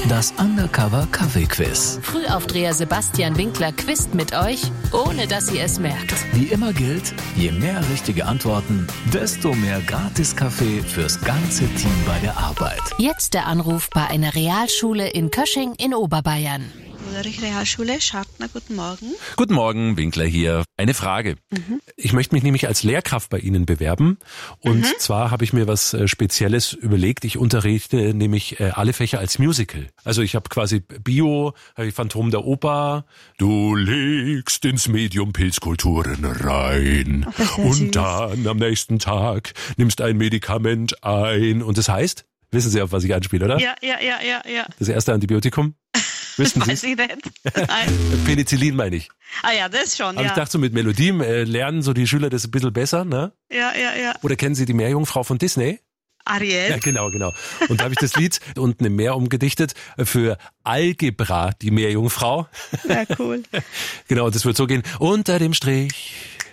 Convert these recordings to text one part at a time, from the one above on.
Das Undercover Kaffee-Quiz. Frühaufdreher Sebastian Winkler quizt mit euch, ohne dass ihr es merkt. Wie immer gilt, je mehr richtige Antworten, desto mehr Gratis-Kaffee fürs ganze Team bei der Arbeit. Jetzt der Anruf bei einer Realschule in Kösching in Oberbayern. Realschule, Schartner, guten Morgen. Guten Morgen, Winkler hier. Eine Frage. Ich möchte mich nämlich als Lehrkraft bei Ihnen bewerben. Und zwar habe ich mir was Spezielles überlegt. Ich unterrichte nämlich alle Fächer als Musical. Also ich habe quasi Bio, habe ich Phantom der Oper. Du legst ins Medium Pilzkulturen rein. Und dann am nächsten Tag nimmst ein Medikament ein. Und das heißt, wissen Sie, auf was ich anspiele, oder? Ja. Das erste Antibiotikum? Wissen Sie? Weiß ich nicht. Nein. Penicillin meine ich. Ah ja, das schon, Aber ja. ich dachte so, mit Melodien lernen so die Schüler das ein bisschen besser, ne? Ja. Oder kennen Sie die Meerjungfrau von Disney? Ariel. Ja, genau. Und da habe ich das Lied unten im Meer umgedichtet für Algebra, die Meerjungfrau. Ja, cool. Genau, das wird so gehen. Unter dem Strich,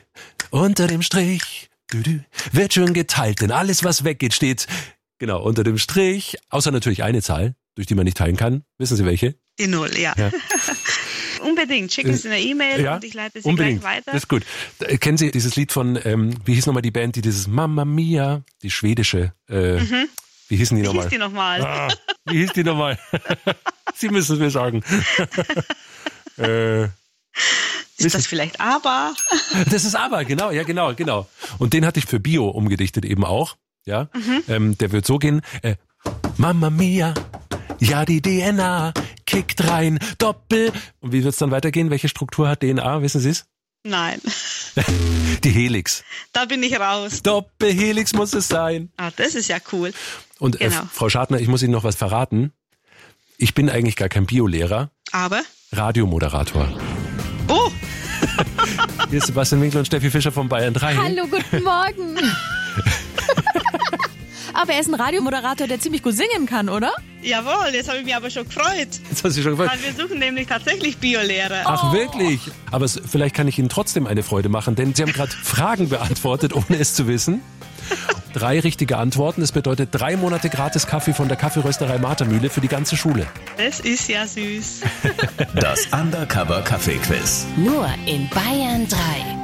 wird schön geteilt, denn alles, was weggeht, steht, genau, unter dem Strich, außer natürlich eine Zahl, durch die man nicht teilen kann. Wissen Sie welche? Die 0, ja. Unbedingt, schicken Sie eine E-Mail und ich leite sie unbedingt. gleich weiter. Das ist gut. Kennen Sie dieses Lied von, wie hieß nochmal die Band, die dieses Mamma Mia, die schwedische, wie hießen die nochmal? Wie hieß die nochmal? Sie müssen es mir sagen. Ist das vielleicht Aber? Das ist Aber, genau. Und den hatte ich für Bio umgedichtet eben auch. Ja, der wird so gehen, Mamma Mia, ja die DNA kickt rein, Doppel. Und wie wird's dann weitergehen? Welche Struktur hat DNA, wissen Sie es? Nein. Die Helix. Da bin ich raus. Doppelhelix muss es sein. Ah, das ist ja cool. Und Genau. Frau Schartner, ich muss Ihnen noch was verraten. Ich bin eigentlich gar kein Biolehrer, Aber? Radiomoderator. Oh! Hier ist Sebastian Winkler und Steffi Fischer von Bayern 3. Hallo, guten Morgen. Aber er ist ein Radiomoderator, der ziemlich gut singen kann, oder? Jawohl, jetzt habe ich mich aber schon gefreut. Jetzt hast du schon gefreut. Weil wir suchen nämlich tatsächlich Biolehrer. Ach, wirklich? Aber vielleicht kann ich Ihnen trotzdem eine Freude machen, denn Sie haben gerade Fragen beantwortet, ohne es zu wissen. 3 richtige Antworten, das bedeutet 3 Monate gratis Kaffee von der Kaffeerösterei Martermühle für die ganze Schule. Das ist ja süß. Das Undercover Kaffee-Quiz. Nur in Bayern 3.